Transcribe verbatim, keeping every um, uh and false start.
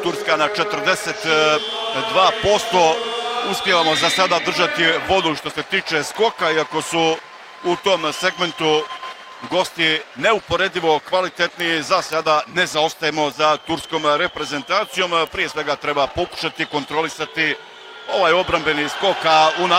Turska na četrdeset dva posto. Uspijevamo za sada držati vodu što se tiče skoka, iako su u tom segmentu gosti neuporedivo kvalitetni. Za sada ne zaostajemo za turskom reprezentacijom. Prije svega treba pokušati kontrolisati ovaj obrambeni skok, a u